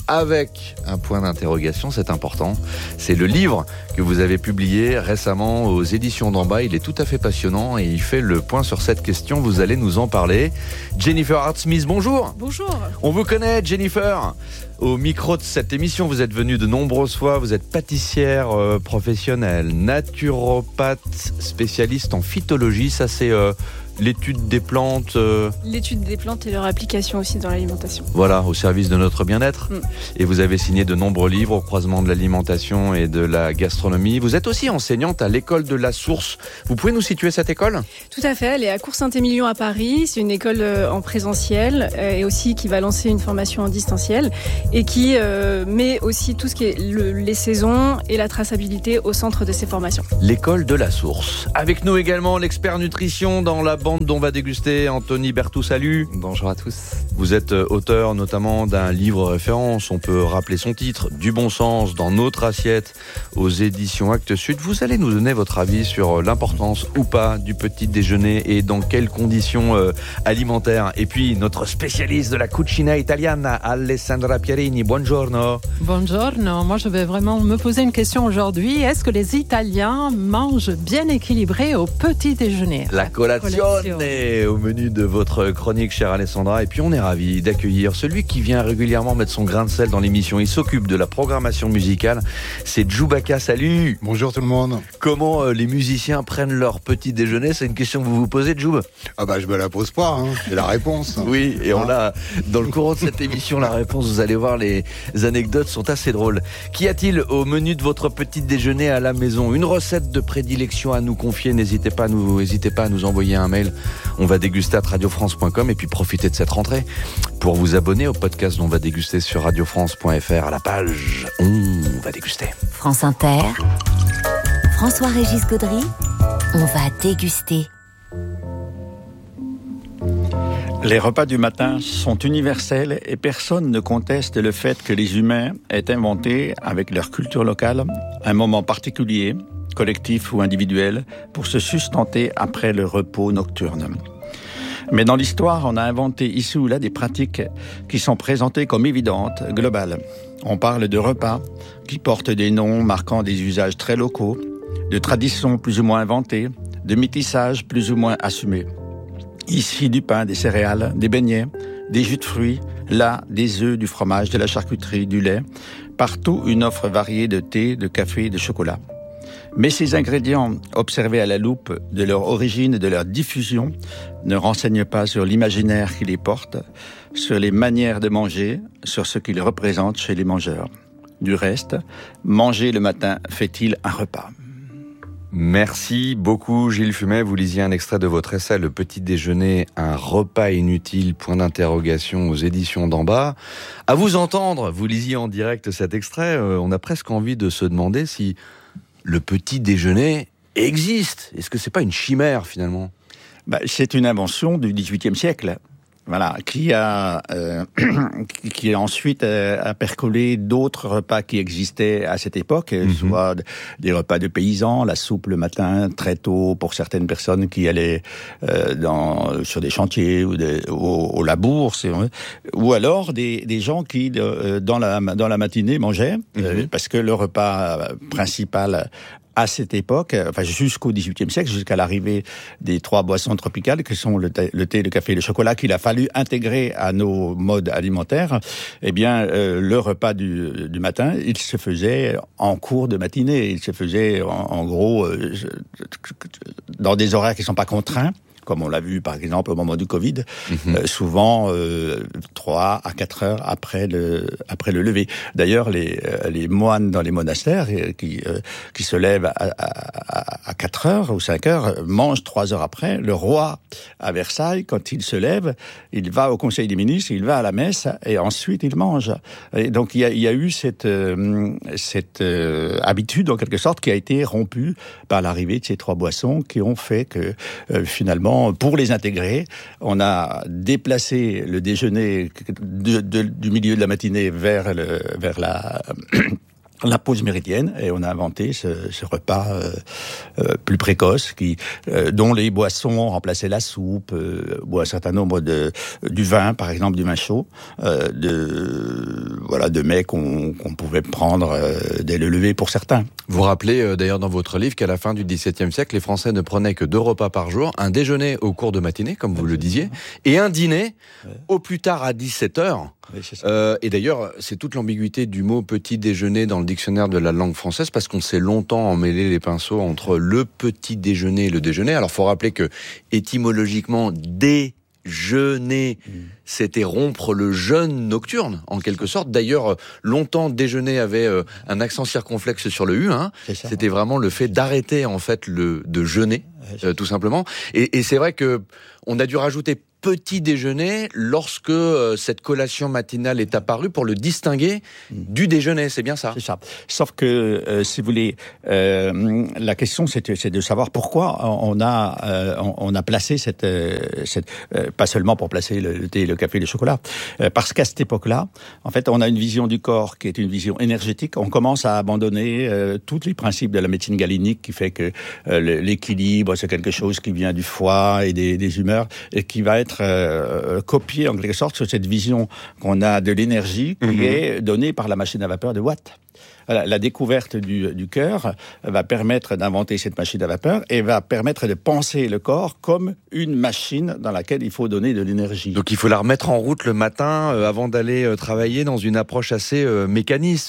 avec un point d'interrogation, c'est important. C'est le livre que vous avez publié récemment aux éditions d'en bas. Il est tout à fait passionnant et il fait le point sur cette question. Vous allez nous en parler. Jennifer Hart-Smith, bonjour. Bonjour. On vous connaît, Jennifer. Au micro de cette émission, vous êtes venue de nombreuses fois. Vous êtes pâtissière professionnelle, naturopathe, spécialiste en phytologie. Ça, c'est l'étude des plantes. L'étude des plantes et leur application aussi dans l'alimentation. Voilà, au service de notre bien-être. Et vous avez signé de nombreux livres au croisement de l'alimentation et de la gastronomie. Vous êtes aussi enseignante à l'école de la Source. Vous pouvez nous situer cette école ? Tout à fait, elle est à Cours-Saint-Émilion à Paris. C'est une école en présentiel et aussi qui va lancer une formation en distanciel et qui met aussi tout ce qui est les saisons et la traçabilité au centre de ces formations. L'école de la Source. Avec nous également l'expert nutrition dans la bande dont on va déguster, Anthony Berthoud, salut. Bonjour à tous. Vous êtes auteur notamment d'un livre référence, on peut rappeler son titre, Du bon sens dans notre assiette, aux éditions Actes Sud. Vous allez nous donner votre avis sur l'importance ou pas du petit déjeuner et dans quelles conditions alimentaires. Et puis notre spécialiste de la cucina italiana, Alessandra Pierini, buongiorno. Buongiorno, moi je vais vraiment me poser une question aujourd'hui. Est-ce que les Italiens mangent bien équilibré au petit déjeuner ? La colazione au menu de votre chronique, chère Alessandra. Et puis on est ravis d'accueillir celui qui vient régulièrement mettre son grain de sel dans l'émission. Il s'occupe de la programmation musicale. C'est Djoubaka, salut. Bonjour tout le monde. Comment les musiciens prennent leur petit déjeuner ? C'est une question que vous vous posez, Djoub ? Ah bah je me la pose pas, c'est la réponse. Oui, et on a dans le courant de cette émission la réponse. Vous allez voir, les anecdotes sont assez drôles. Qu'y a-t-il au menu de votre petit déjeuner à la maison ? Une recette de prédilection à nous confier ? N'hésitez pas à nous envoyer un mail. On va déguster à radiofrance.com et puis profitez de cette rentrée pour vous abonner au podcast d'On va déguster sur radiofrance.fr à la page On va déguster. France Inter, François-Régis Gaudry, on va déguster. Les repas du matin sont universels et personne ne conteste le fait que les humains aient inventé, avec leur culture locale, un moment particulier, collectif ou individuel, pour se sustenter après le repos nocturne. Mais dans l'histoire, on a inventé ici ou là des pratiques qui sont présentées comme évidentes, globales. On parle de repas qui portent des noms marquant des usages très locaux, de traditions plus ou moins inventées, de métissages plus ou moins assumés. Ici, du pain, des céréales, des beignets, des jus de fruits, là, des œufs, du fromage, de la charcuterie, du lait. Partout, une offre variée de thé, de café, de chocolat. Mais ces ingrédients, observés à la loupe de leur origine et de leur diffusion, ne renseignent pas sur l'imaginaire qui les porte, sur les manières de manger, sur ce qu'ils représentent chez les mangeurs. Du reste, manger le matin fait-il un repas ? Merci beaucoup Gilles Fumet. Vous lisiez un extrait de votre essai Le petit déjeuner, un repas inutile, point d'interrogation aux éditions d'en bas. À vous entendre, vous lisiez en direct cet extrait, on a presque envie de se demander si le petit déjeuner existe. Est-ce que c'est pas une chimère finalement ? C'est une invention du XVIIIe siècle. Voilà, qui a ensuite a percolé d'autres repas qui existaient à cette époque, soit des repas de paysans, la soupe le matin très tôt pour certaines personnes qui allaient sur des chantiers ou au labour, ou alors des gens qui dans la matinée mangeaient parce que le repas principal à cette époque, enfin jusqu'au XVIIIe siècle, jusqu'à l'arrivée des trois boissons tropicales, que sont le thé, le café et le chocolat, qu'il a fallu intégrer à nos modes alimentaires, eh bien, le repas du matin, il se faisait en cours de matinée. Il se faisait, en gros, dans des horaires qui ne sont pas contraints, comme on l'a vu par exemple au moment du Covid, souvent 3 à 4 heures après le lever. D'ailleurs, les moines dans les monastères qui se lèvent à 4 heures ou 5 heures mangent 3 heures après. Le roi à Versailles, quand il se lève, il va au Conseil des ministres, il va à la messe et ensuite il mange. Et donc il y a eu cette habitude en quelque sorte qui a été rompue par l'arrivée de ces trois boissons qui ont fait que finalement, pour les intégrer, on a déplacé le déjeuner du milieu de la matinée vers la pause méridienne, et on a inventé ce repas plus précoce dont les boissons remplaçaient la soupe, ou un certain nombre du vin, par exemple du vin chaud, de mets qu'on pouvait prendre dès le lever pour certains. Vous rappelez d'ailleurs dans votre livre qu'à la fin du XVIIe siècle, les Français ne prenaient que 2 repas par jour, un déjeuner au cours de matinée, comme vous le disiez, et un dîner au plus tard à 17h. Oui, c'est ça. Et d'ailleurs, c'est toute l'ambiguïté du mot petit déjeuner dans le dictionnaire de la langue française, parce qu'on s'est longtemps emmêlé les pinceaux entre le petit déjeuner et le déjeuner. Alors, faut rappeler que étymologiquement, déjeuner, c'était rompre le jeûne nocturne, en quelque sorte. D'ailleurs, longtemps, déjeuner avait un accent circonflexe sur le U. C'était vraiment le fait d'arrêter, en fait, de jeûner, tout simplement. Et c'est vrai que on a dû rajouter petit déjeuner lorsque cette collation matinale est apparue pour le distinguer du déjeuner, c'est bien ça? C'est ça. Sauf que, si vous voulez, la question c'est de savoir pourquoi on a placé cette pas seulement pour placer le thé, le café, le chocolat, parce qu'à cette époque-là, en fait, on a une vision du corps qui est une vision énergétique. On commence à abandonner tous les principes de la médecine galénique qui fait que l'équilibre c'est quelque chose qui vient du foie et des humeurs et qui va être copié en quelque sorte sur cette vision qu'on a de l'énergie qui est donnée par la machine à vapeur de Watt. La découverte du cœur va permettre d'inventer cette machine à vapeur et va permettre de penser le corps comme une machine dans laquelle il faut donner de l'énergie. Donc il faut la remettre en route le matin avant d'aller travailler dans une approche assez mécaniste.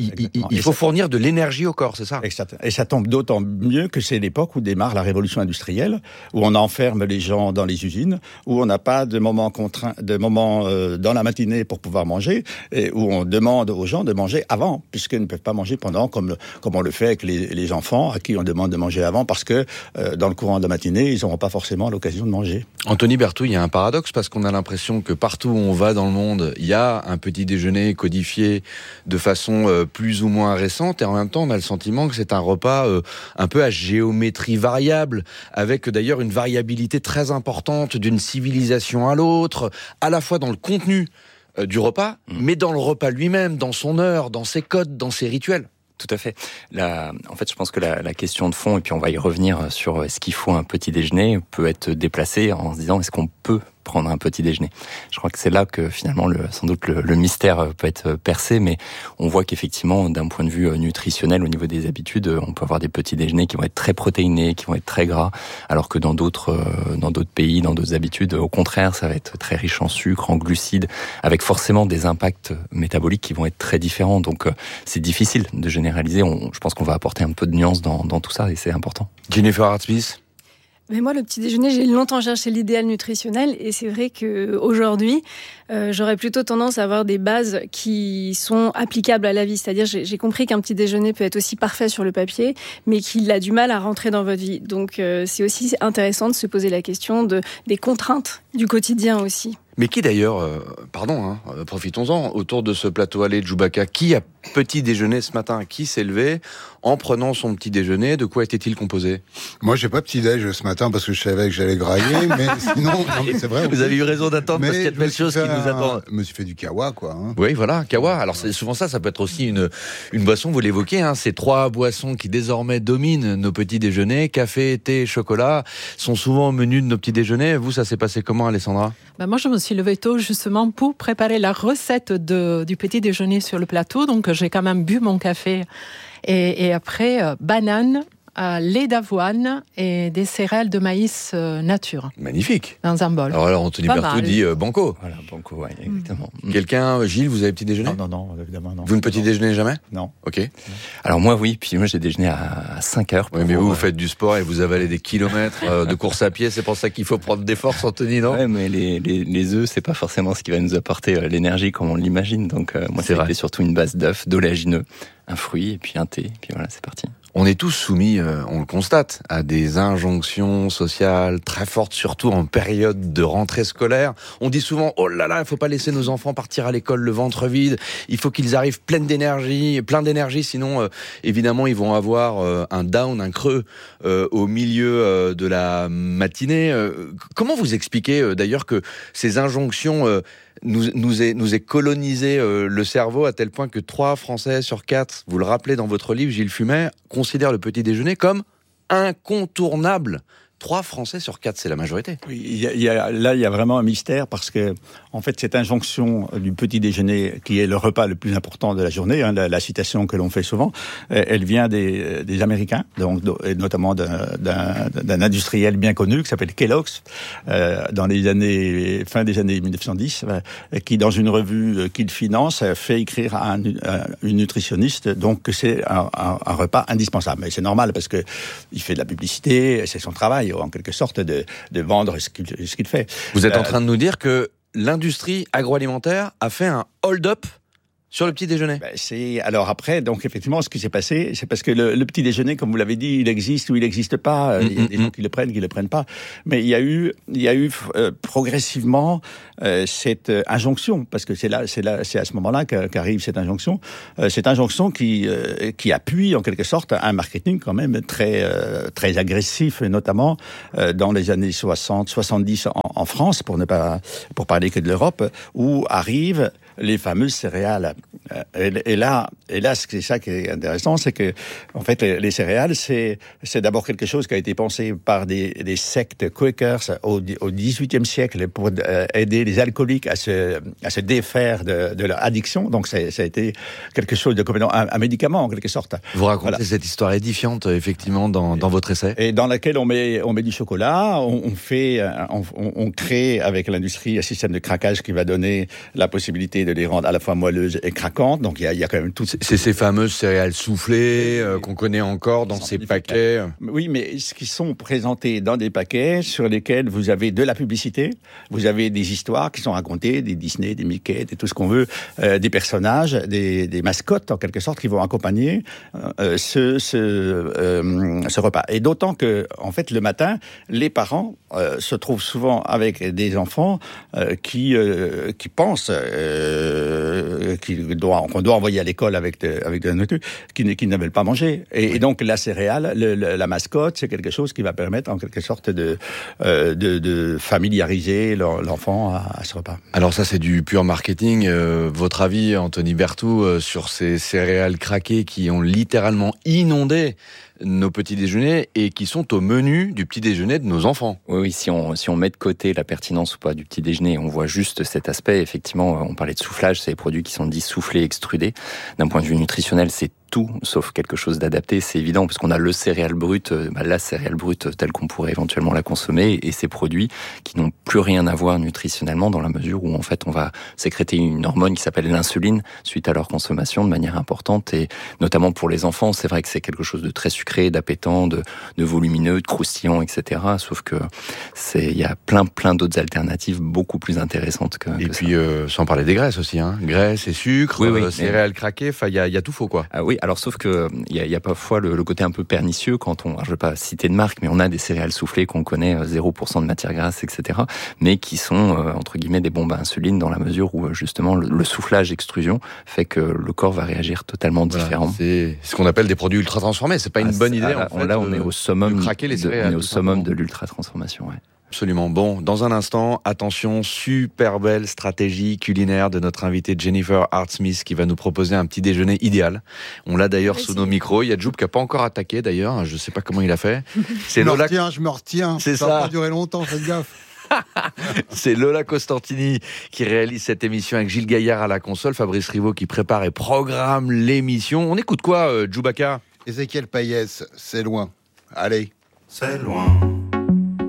Il faut fournir de l'énergie au corps, c'est ça? Exactement. Et ça tombe d'autant mieux que c'est l'époque où démarre la révolution industrielle, où on enferme les gens dans les usines, où on n'a pas de moments contraints, de moments dans la matinée pour pouvoir manger, et où on demande aux gens de manger avant, puisqu'ils ne peuvent pas manger pendant, comme on le fait avec les enfants, à qui on demande de manger avant, parce que dans le courant de la matinée, ils n'auront pas forcément l'occasion de manger. Anthony Berthoud, il y a un paradoxe, parce qu'on a l'impression que partout où on va dans le monde, il y a un petit déjeuner codifié de façon plus ou moins récente, et en même temps, on a le sentiment que c'est un repas un peu à géométrie variable, avec d'ailleurs une variabilité très importante d'une civilisation à l'autre, à la fois dans le contenu du repas, mais dans le repas lui-même, dans son heure, dans ses codes, dans ses rituels. Tout à fait. En fait, je pense que la question de fond, et puis on va y revenir sur est-ce qu'il faut un petit déjeuner, peut être déplacée en se disant est-ce qu'on peut prendre un petit déjeuner. Je crois que c'est là que finalement sans doute le mystère peut être percé, mais on voit qu'effectivement d'un point de vue nutritionnel au niveau des habitudes, on peut avoir des petits déjeuners qui vont être très protéinés, qui vont être très gras, alors que dans d'autres pays, dans d'autres habitudes, au contraire, ça va être très riche en sucre, en glucides, avec forcément des impacts métaboliques qui vont être très différents. Donc c'est difficile de généraliser. Je pense qu'on va apporter un peu de nuance dans tout ça et c'est important. Jennifer Hart-Smith. Mais moi, le petit déjeuner, j'ai longtemps cherché l'idéal nutritionnel et c'est vrai qu'aujourd'hui, j'aurais plutôt tendance à avoir des bases qui sont applicables à la vie. C'est-à-dire, j'ai compris qu'un petit déjeuner peut être aussi parfait sur le papier, mais qu'il a du mal à rentrer dans votre vie. Donc, c'est aussi intéressant de se poser la question des contraintes du quotidien aussi. Mais qui d'ailleurs, profitons-en, autour de ce plateau allé de Chewbacca, qui a petit déjeuner ce matin? Qui s'est levé en prenant son petit déjeuner? De quoi était-il composé? Moi, j'ai pas petit déj ce matin parce que je savais que j'allais grailler, mais sinon, non, c'est vrai. Vous avez eu raison d'attendre parce qu'il y a de belles choses qui nous attendent. Je me suis fait du kawa, quoi. Oui, voilà, kawa. Alors, c'est souvent ça peut être aussi une boisson, vous l'évoquez, ces 3 boissons qui désormais dominent nos petits déjeuners, café, thé, chocolat, sont souvent au menu de nos petits déjeuners. Vous, ça s'est passé comment, Alessandra? Moi, je me suis levée tôt justement pour préparer la recette du petit déjeuner sur le plateau. Donc, j'ai quand même bu mon café. Et après, banane, lait d'avoine et des céréales de maïs nature. Magnifique. Dans un bol. Alors Anthony Berthoud dit banco. Voilà, banco, ouais, exactement. Quelqu'un, Gilles, vous avez petit déjeuner? Non, évidemment non. Vous ne petit déjeunez jamais? Non. Ok. Alors moi, oui, puis moi j'ai déjeuné à 5 heures. Oui, mais vous faites du sport et vous avalez des kilomètres de course à pied, c'est pour ça qu'il faut prendre des forces, Anthony, non? Ouais, mais les œufs, c'est pas forcément ce qui va nous apporter l'énergie comme on l'imagine. Donc moi, c'est surtout une base d'œufs, d'oléagineux, un fruit et puis un thé, et puis voilà, c'est parti. On est tous soumis, on le constate, à des injonctions sociales très fortes, surtout en période de rentrée scolaire. On dit souvent, oh là là, il faut pas laisser nos enfants partir à l'école le ventre vide. Il faut qu'ils arrivent plein d'énergie, sinon, évidemment, ils vont avoir un down, un creux au milieu de la matinée. Comment vous expliquez d'ailleurs que ces injonctions nous ait colonisé le cerveau à tel point que 3 Français sur 4, vous le rappelez dans votre livre, Gilles Fumet, considèrent le petit déjeuner comme incontournable. 3 Français sur 4, c'est la majorité. Oui, il y a vraiment un mystère parce que, en fait, cette injonction du petit déjeuner, qui est le repas le plus important de la journée, la citation que l'on fait souvent, elle vient des Américains, donc, et notamment d'un industriel bien connu qui s'appelle Kellogg's, dans les fin des années 1910, qui, dans une revue qu'il finance, fait écrire à une nutritionniste, donc que c'est un repas indispensable. Mais c'est normal parce que il fait de la publicité, c'est son travail, en quelque sorte, de vendre ce qu'il fait. Vous êtes en train de nous dire que l'industrie agroalimentaire a fait un hold-up sur le petit déjeuner. Alors après, donc effectivement, ce qui s'est passé, c'est parce que le petit déjeuner, comme vous l'avez dit, il existe ou il n'existe pas. Il y a des gens qui le prennent pas. Mais il y a eu progressivement cette injonction, parce que c'est à ce moment-là qu'arrive cette injonction qui appuie en quelque sorte un marketing quand même très agressif, notamment dans les années 60-70 en France, pour parler que de l'Europe, où arrivent les fameuses céréales. Et là, c'est ça qui est intéressant, c'est que, en fait, les céréales, c'est d'abord quelque chose qui a été pensé par des sectes Quakers au XVIIIe siècle pour aider les alcooliques à se défaire de leur addiction. Donc, ça a été quelque chose de complètement un médicament, en quelque sorte. Vous racontez cette histoire édifiante, effectivement, dans votre essai. Et dans laquelle on met du chocolat, on crée avec l'industrie un système de craquage qui va donner la possibilité de les rendre à la fois moelleuses et craquantes. Donc il y a quand même toutes ces fameuses céréales soufflées qu'on connaît encore dans ces paquets. Oui, mais ce qui sont présentés dans des paquets sur lesquels vous avez de la publicité, vous avez des histoires qui sont racontées, des Disney, des Mickey, tout ce qu'on veut, des personnages, des mascottes en quelque sorte qui vont accompagner ce repas. Et d'autant que, en fait, le matin, les parents se trouvent souvent avec des enfants qui pensent qu'on doit envoyer à l'école avec de la nourriture, qui ne veulent pas manger. Et donc la céréale, la mascotte, c'est quelque chose qui va permettre en quelque sorte de familiariser l'enfant à ce repas. Alors ça, c'est du pur marketing. Votre avis, Anthony Berthoud, sur ces céréales craquées qui ont littéralement inondé nos petits déjeuners et qui sont au menu du petit déjeuner de nos enfants. Oui, si on met de côté la pertinence ou pas du petit déjeuner, on voit juste cet aspect. Effectivement, on parlait de soufflage, c'est des produits qui sont dits soufflés, extrudés. D'un point de vue nutritionnel, c'est tout sauf quelque chose d'adapté, c'est évident, parce qu'on a le céréale brute, la céréale brute telle qu'on pourrait éventuellement la consommer, et ces produits qui n'ont plus rien à voir nutritionnellement, dans la mesure où en fait on va sécréter une hormone qui s'appelle l'insuline suite à leur consommation de manière importante, et notamment pour les enfants, c'est vrai que c'est quelque chose de très sucré, d'appétant, de volumineux, de croustillant, etc. Sauf que il y a plein d'autres alternatives beaucoup plus intéressantes que puis sans parler des graisses aussi, graisses et sucre, céréales craquées, il y a tout faux quoi. Ah oui, alors sauf que il y a parfois le côté un peu pernicieux quand alors je vais pas citer de marque, mais on a des céréales soufflées qu'on connaît 0% de matière grasse, etc. mais qui sont entre guillemets des bombes à insuline, dans la mesure où justement le soufflage extrusion fait que le corps va réagir totalement différemment. C'est ce qu'on appelle des produits ultra transformés. C'est pas une bonne idée. On est au summum de craquer les céréales. On est au summum de l'ultra transformation. Ouais. Absolument. Bon, dans un instant, attention, super belle stratégie culinaire de notre invitée Jennifer Hart-Smith qui va nous proposer un petit déjeuner idéal. On l'a d'ailleurs sous nos micros. Il y a Joub qui n'a pas encore attaqué d'ailleurs. Je ne sais pas comment il a fait. Je me retiens. C'est ça. Ça va pas durer longtemps, faites gaffe. C'est Lola Costantini qui réalise cette émission avec Gilles Gaillard à la console, Fabrice Rivaud qui prépare et programme l'émission. On écoute quoi, Djoubaka ? Ézéchiel Payès, c'est loin. Allez. C'est loin.